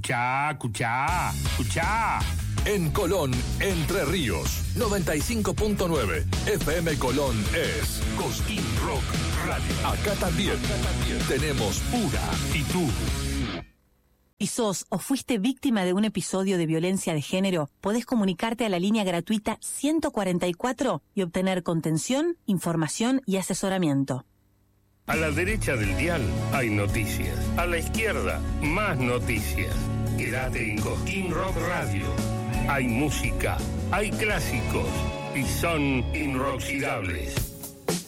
Escuchá. En Colón, Entre Ríos, 95.9 FM Colón es Cosquín Rock Radio. Acá también tenemos pura actitud. ¿Y sos o fuiste víctima de un episodio de violencia de género? Podés comunicarte a la línea gratuita 144 y obtener contención, información y asesoramiento. A la derecha del dial hay noticias. A la izquierda, más noticias. Quédate en Cosquín Rock Radio. Hay música, hay clásicos y son inoxidables.